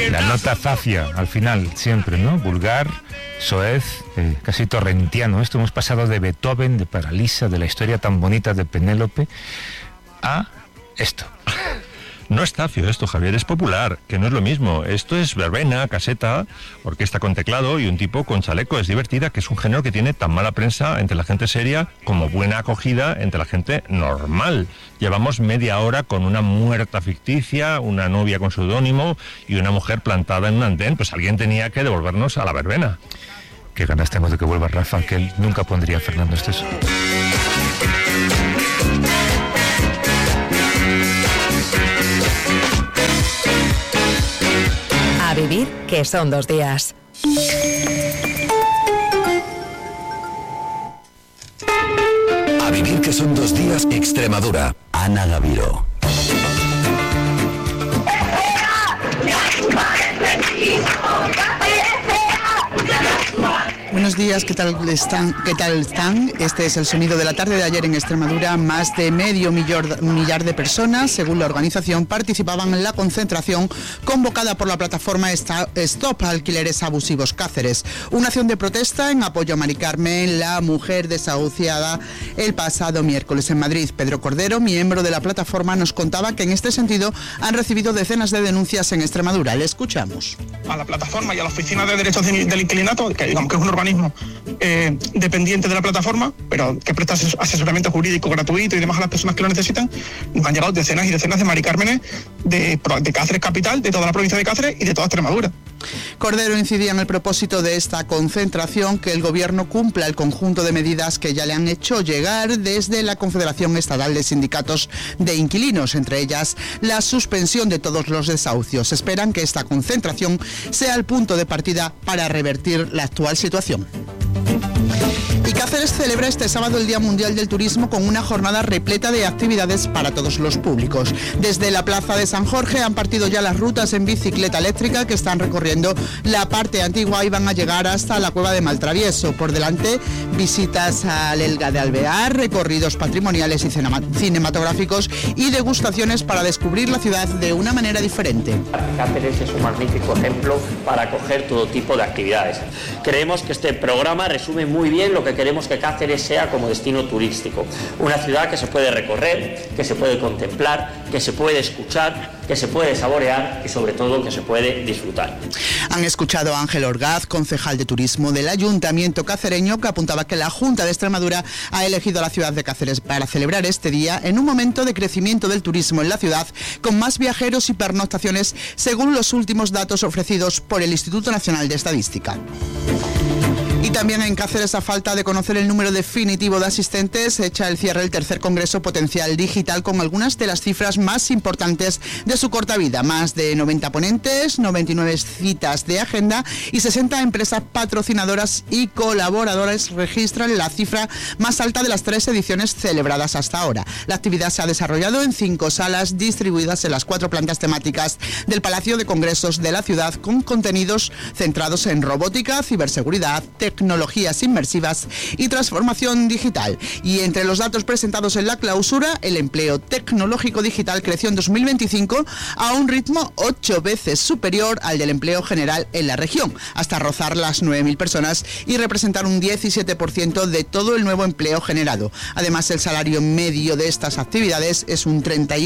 La nota zafia al final, siempre, ¿no? Vulgar, soez, casi torrentiano. Esto hemos pasado de Beethoven, de Paralisa, de la historia tan bonita de Penélope, a esto. No es zafio esto, Javier, es popular, que no es lo mismo. Esto es verbena, caseta, orquesta con teclado y un tipo con chaleco. Es divertida, que es un género que tiene tan mala prensa entre la gente seria como buena acogida entre la gente normal. Llevamos media hora con una muerta ficticia, una novia con seudónimo y una mujer plantada en un andén. Pues alguien tenía que devolvernos a la verbena. Qué ganas tengo de que vuelva Rafa, que él nunca pondría a Fernando Esteso. A vivir, que son 2 días. A vivir, que son 2 días, Extremadura. Ana Gaviro. Buenos días, ¿qué tal están? Este es el sonido de la tarde de ayer en Extremadura. Más de medio millar de personas, según la organización, participaban en la concentración convocada por la plataforma Stop Alquileres Abusivos Cáceres. Una acción de protesta en apoyo a Mari Carmen, la mujer desahuciada el pasado miércoles en Madrid. Pedro Cordero, miembro de la plataforma, nos contaba que en este sentido han recibido decenas de denuncias en Extremadura. Le escuchamos. A la plataforma y a la Oficina de Derechos del Inquilinato, que digamos que es un organismo dependiente de la plataforma, pero que presta asesoramiento jurídico gratuito y demás a las personas que lo necesitan. Nos han llegado decenas y decenas de Mari Cármenes de Cáceres capital, de toda la provincia de Cáceres y de toda Extremadura. Cordero incidía en el propósito de esta concentración, que el gobierno cumpla el conjunto de medidas que ya le han hecho llegar desde la Confederación Estatal de Sindicatos de Inquilinos, entre ellas la suspensión de todos los desahucios. Esperan que esta concentración sea el punto de partida para revertir la actual situación. Y Cáceres celebra este sábado el Día Mundial del Turismo con una jornada repleta de actividades para todos los públicos. Desde la Plaza de San Jorge han partido ya las rutas en bicicleta eléctrica que están recorriendo la parte antigua y van a llegar hasta la Cueva de Maltravieso. Por delante, visitas al Elga de Alvear, recorridos patrimoniales y cinematográficos y degustaciones para descubrir la ciudad de una manera diferente. Cáceres es un magnífico ejemplo para acoger todo tipo de actividades. Creemos que este programa resume muy bien lo que queremos que Cáceres sea como destino turístico. Una ciudad que se puede recorrer, que se puede contemplar, que se puede escuchar, que se puede saborear y sobre todo que se puede disfrutar. Han escuchado a Ángel Orgaz, concejal de turismo del Ayuntamiento cacereño, que apuntaba que la Junta de Extremadura ha elegido a la ciudad de Cáceres para celebrar este día en un momento de crecimiento del turismo en la ciudad, con más viajeros y pernoctaciones según los últimos datos ofrecidos por el Instituto Nacional de Estadística. Y también en Cáceres, a falta de conocer el número definitivo de asistentes, echa el cierre el tercer Congreso Potencial Digital con algunas de las cifras más importantes de su corta vida. Más de 90 ponentes, 99 citas de agenda y 60 empresas patrocinadoras y colaboradoras registran la cifra más alta de las 3 ediciones celebradas hasta ahora. La actividad se ha desarrollado en 5 salas distribuidas en las 4 plantas temáticas del Palacio de Congresos de la ciudad, con contenidos centrados en robótica, ciberseguridad, tecnologías inmersivas y transformación digital. Y entre los datos presentados en la clausura, el empleo tecnológico digital creció en 2025 a un ritmo 8 veces superior al del empleo general en la región, hasta rozar las 9.000 personas y representar un 17% de todo el nuevo empleo generado. Además, el salario medio de estas actividades es un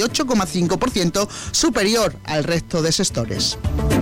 38,5% superior al resto de sectores.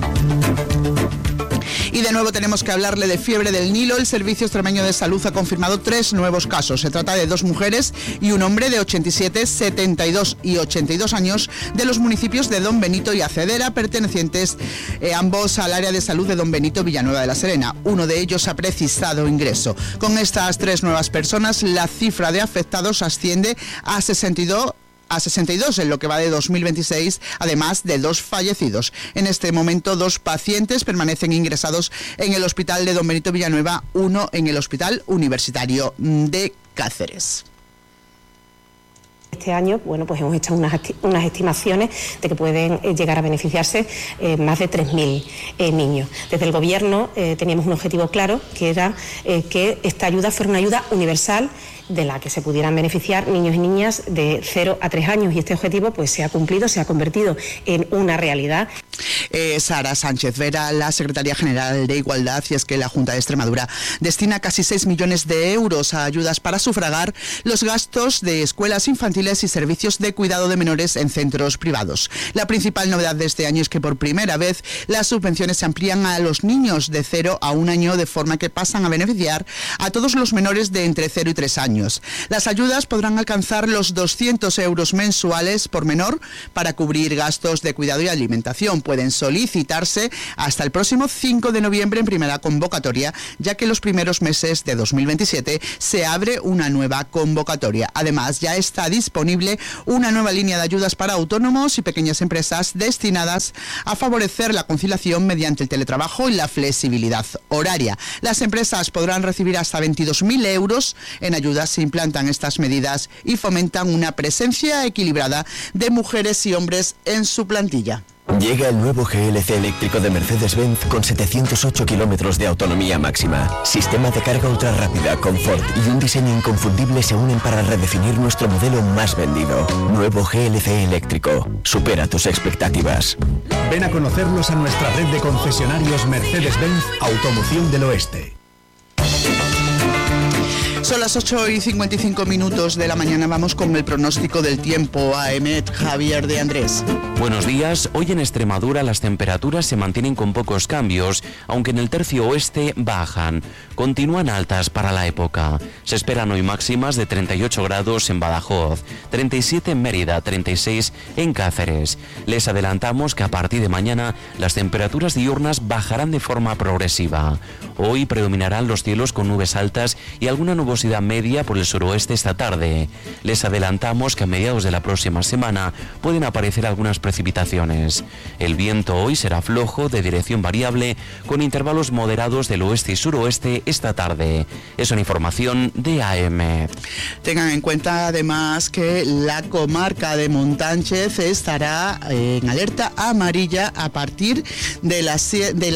Y de nuevo tenemos que hablarle de fiebre del Nilo. El Servicio Extremeño de Salud ha confirmado 3 nuevos casos. Se trata de 2 mujeres y un hombre de 87, 72 y 82 años de los municipios de Don Benito y Acedera, pertenecientes ambos al área de salud de Don Benito, Villanueva de la Serena. Uno de ellos ha precisado ingreso. Con estas 3 nuevas personas, la cifra de afectados asciende a 62 en lo que va de 2026, además de 2 fallecidos. En este momento, 2 pacientes permanecen ingresados en el Hospital de Don Benito Villanueva, 1 en el Hospital Universitario de Cáceres. Este año, pues hemos hecho unas estimaciones de que pueden llegar a beneficiarse más de 3.000 niños. Desde el Gobierno teníamos un objetivo claro, que era que esta ayuda fuera una ayuda universal de la que se pudieran beneficiar niños y niñas de 0 a 3 años, y este objetivo pues se ha cumplido, se ha convertido en una realidad. Sara Sánchez Vera, la secretaria general de Igualdad, y es que la Junta de Extremadura destina casi 6 millones de euros a ayudas para sufragar los gastos de escuelas infantiles y servicios de cuidado de menores en centros privados. La principal novedad de este año es que por primera vez las subvenciones se amplían a los niños de 0 a 1 año, de forma que pasan a beneficiar a todos los menores de entre 0 y 3 años. Las ayudas podrán alcanzar los 200 euros mensuales por menor para cubrir gastos de cuidado y alimentación. Pueden solicitarse hasta el próximo 5 de noviembre en primera convocatoria, ya que en los primeros meses de 2027 se abre una nueva convocatoria. Además, ya está disponible una nueva línea de ayudas para autónomos y pequeñas empresas destinadas a favorecer la conciliación mediante el teletrabajo y la flexibilidad horaria. Las empresas podrán recibir hasta 22.000 euros en ayudas si implantan estas medidas y fomentan una presencia equilibrada de mujeres y hombres en su plantilla. Llega el nuevo GLC eléctrico de Mercedes-Benz con 708 kilómetros de autonomía máxima. Sistema de carga ultra rápida, confort y un diseño inconfundible se unen para redefinir nuestro modelo más vendido. Nuevo GLC eléctrico. Supera tus expectativas. Ven a conocernos a nuestra red de concesionarios Mercedes-Benz Automoción del Oeste. Son las 8:55 de la mañana. Vamos con el pronóstico del tiempo a EMET. Javier de Andrés. Buenos días. Hoy en Extremadura las temperaturas se mantienen con pocos cambios, aunque en el tercio oeste bajan. Continúan altas para la época. Se esperan hoy máximas de 38 grados en Badajoz, 37 en Mérida, 36 en Cáceres. Les adelantamos que a partir de mañana las temperaturas diurnas bajarán de forma progresiva. Hoy predominarán los cielos con nubes altas y alguna nubosidad media por el suroeste esta tarde. Les adelantamos que a mediados de la próxima semana pueden aparecer algunas precipitaciones. El viento hoy será flojo, de dirección variable, con intervalos moderados del oeste y suroeste esta tarde. Es una información de AEMET. Tengan en cuenta además que la comarca de Montánchez estará en alerta amarilla a partir de las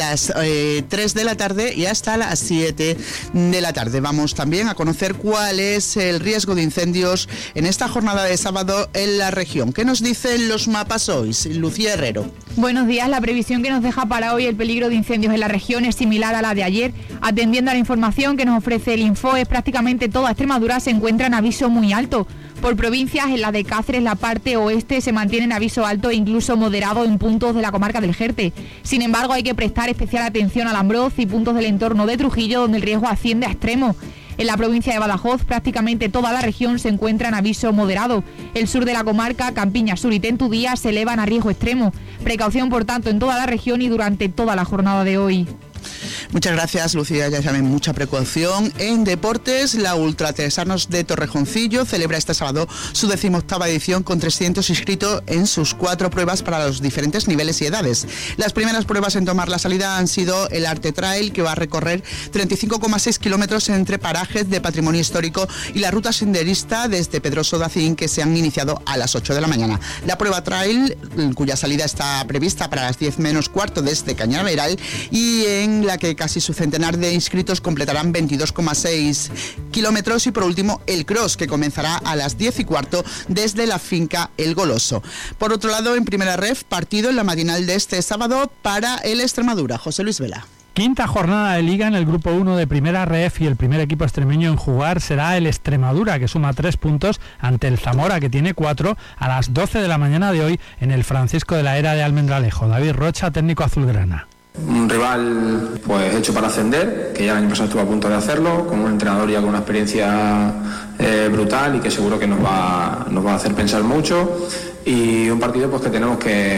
3 de la tarde y hasta las 7 de la tarde. Vamos también a conocer cuál es el riesgo de incendios en esta jornada de sábado en la región. ¿Qué nos dicen los mapas hoy? Lucía Herrero. Buenos días. La previsión que nos deja para hoy el peligro de incendios en la región es similar a la de ayer. Atendiendo a la información que nos ofrece el Infoes, prácticamente toda Extremadura se encuentra en aviso muy alto. Por provincias, en la de Cáceres, la parte oeste se mantiene en aviso alto e incluso moderado en puntos de la comarca del Jerte. Sin embargo, hay que prestar especial atención al Ambroz y puntos del entorno de Trujillo, donde el riesgo asciende a extremo. En la provincia de Badajoz, prácticamente toda la región se encuentra en aviso moderado. El sur de la comarca, Campiña Sur y Tentudía se elevan a riesgo extremo. Precaución, por tanto, en toda la región y durante toda la jornada de hoy. Muchas gracias, Lucía. Ya saben, mucha precaución. En deportes, la Ultratesanos de Torrejoncillo celebra este sábado su 18ª edición con 300 inscritos en sus 4 pruebas para los diferentes niveles y edades. Las primeras pruebas en tomar la salida han sido el Arte Trail, que va a recorrer 35,6 kilómetros entre parajes de patrimonio histórico, y la ruta senderista desde Pedroso de Acín, que se han iniciado a las 8 de la mañana. La prueba Trail, cuya salida está prevista para las 10 menos cuarto desde Cañaveral, y en la que casi su centenar de inscritos completarán 22,6 kilómetros, y por último el Cross, que comenzará a las 10 y cuarto desde la finca El Goloso. Por otro lado, en primera ref, partido en la matinal de este sábado para el Extremadura. José Luis Vela. Quinta jornada de Liga en el Grupo 1 de Primera Ref, y el primer equipo extremeño en jugar será el Extremadura, que suma 3 puntos ante el Zamora, que tiene 4, a las 12 de la mañana de hoy en el Francisco de la Era de Almendralejo. David Rocha, técnico azulgrana. Un rival pues hecho para ascender, que ya el año pasado estuvo a punto de hacerlo, con un entrenador ya con una experiencia brutal y que seguro que nos va a hacer pensar mucho, y un partido pues que tenemos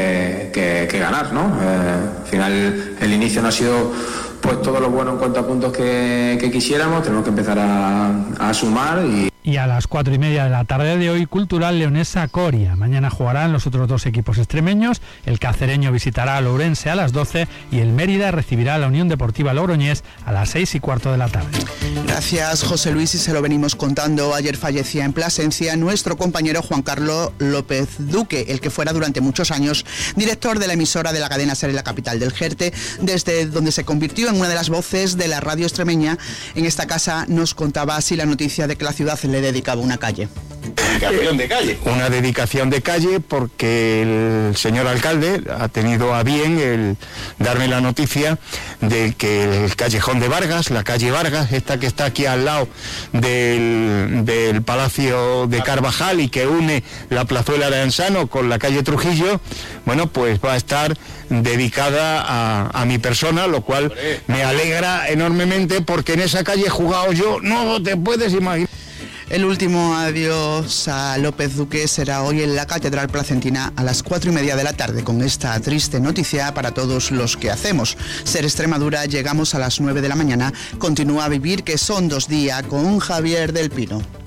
que ganar, ¿no? Al final el inicio no ha sido pues todo lo bueno en cuanto a puntos que quisiéramos. Tenemos que empezar a sumar. Y a las 4:30 de la tarde de hoy, Cultural Leonesa Coria. Mañana jugarán los otros 2 equipos extremeños. El cacereño visitará a Lourense a las 12 y el Mérida recibirá a la Unión Deportiva Logroñés a las 6 y cuarto de la tarde. Gracias, José Luis, y se lo venimos contando. Ayer fallecía en Plasencia nuestro compañero Juan Carlos López Duque, el que fuera durante muchos años director de la emisora de la cadena SER en la capital del Jerte, desde donde se convirtió en una de las voces de la radio extremeña. En esta casa nos contaba así la noticia de que la ciudad le dedicaba una calle. Dedicación de calle. Una dedicación de calle porque el señor alcalde ha tenido a bien el darme la noticia de que el callejón de Vargas, la calle Vargas, esta que está aquí al lado del Palacio de Carvajal y que une la plazuela de Ansano con la calle Trujillo, bueno, pues va a estar dedicada a mi persona, lo cual me alegra enormemente porque en esa calle he jugado yo, no te puedes imaginar. El último adiós a López Duque será hoy en la Catedral Placentina a las 4:30 de la tarde. Con esta triste noticia para todos los que hacemos Ser Extremadura, llegamos a las 9 de la mañana. Continúa a vivir que son 2 días con Javier del Pino.